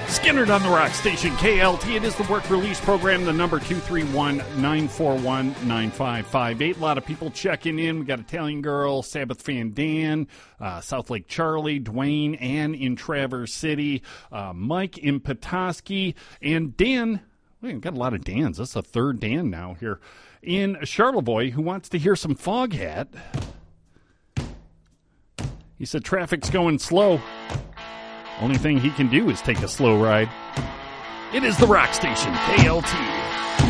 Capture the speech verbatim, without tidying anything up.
Skinner on the Rock Station, K L T. It is the work release program, the number two three one, nine four one, nine five five eight. A lot of people checking in. We got Italian Girl, Sabbath fan Dan, uh, South Lake Charlie, Dwayne, Ann in Traverse City, uh, Mike in Petoskey, and Dan. We've got a lot of Dans. That's the third Dan now here in Charlevoix who wants to hear some Foghat. He said traffic's going slow. Only thing he can do is take a slow ride. It is the Rock Station, K L T.